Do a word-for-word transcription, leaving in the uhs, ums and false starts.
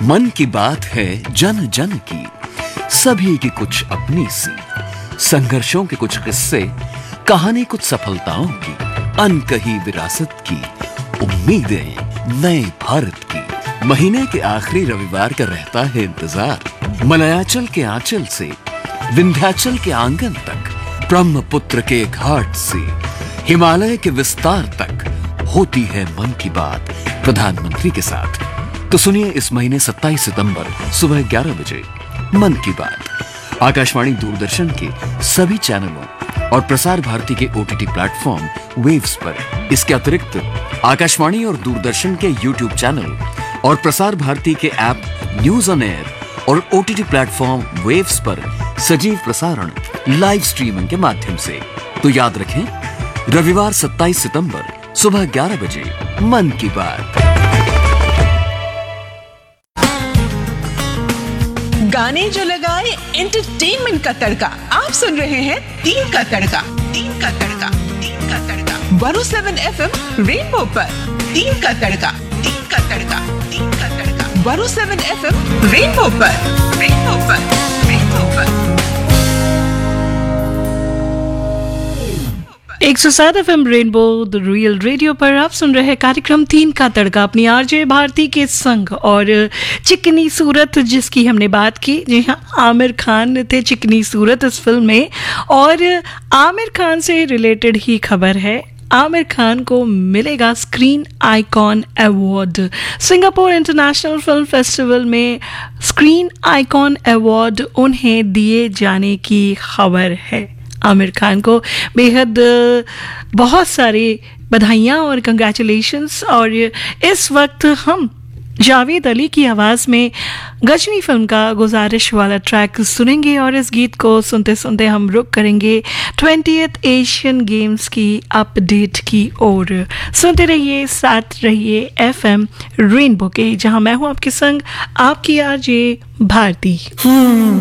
मन की बात है जन जन की, सभी की कुछ अपनी सी, संघर्षों के कुछ किस्से, कहानी कुछ सफलताओं की, अनकही विरासत की, उम्मीदें नए भारत की। महीने के आखिरी रविवार का रहता है इंतजार। मलयाचल के आंचल से विंध्याचल के आंगन तक, ब्रह्मपुत्र के घाट से हिमालय के विस्तार तक होती है मन की बात प्रधानमंत्री के साथ। तो सुनिए इस महीने सत्ताईस सितंबर सुबह ग्यारह बजे मन की बात आकाशवाणी दूरदर्शन के सभी चैनलों और प्रसार भारती के ओटीटी प्लेटफॉर्म वेव्स पर। इसके अतिरिक्त आकाशवाणी और दूरदर्शन के यूट्यूब चैनल और प्रसार भारती के ऐप न्यूज ऑन एयर और ओटीटी प्लेटफॉर्म वेव्स पर सजीव प्रसारण लाइव स्ट्रीमिंग के माध्यम से। तो याद रखें, रविवार सत्ताईस सितंबर सुबह ग्यारह बजे मन की बात। गाने जो लगाए एंटरटेनमेंट का तड़का, आप सुन रहे हैं तीन का तड़का। तीन का तड़का, तीन का तड़का, one O seven F M rainbow पर। तीन का तड़का, तीन का तड़का, तीन का तड़का, one O seven F M rainbow पर, रेनबो पर, रेनबो पर। एक सौ सात F M rainbow the real radio पर आप सुन रहे कार्यक्रम तीन का तड़का अपनी आरजे भारती के संग। और चिकनी सूरत जिसकी हमने बात की, जी हाँ, आमिर खान थे चिकनी सूरत इस फिल्म में। और आमिर खान से रिलेटेड ही खबर है, आमिर खान को मिलेगा screen icon award. Singapore international film festival में स्क्रीन आइकॉन अवार्ड उन्हें दिए जाने की खबर है। आमिर खान को बेहद बहुत सारी बधाइयाँ और कंग्रेचुलेशंस। और इस वक्त हम जावेद अली की आवाज़ में गजनी फिल्म का गुजारिश वाला ट्रैक सुनेंगे। और इस गीत को सुनते सुनते हम रुक करेंगे ट्वेंटियथ एशियन गेम्स की अपडेट की ओर। सुनते रहिए, साथ रहिए एफ एम रेनबो के, जहाँ मैं हूँ आपके संग आपकी आरजे भारती।